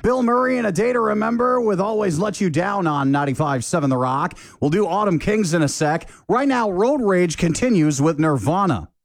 Bill Murray and A Day to Remember with Always Let You Down on 95.7 The Rock. We'll do Autumn Kings in a sec. Right now, Road Rage continues with Nirvana.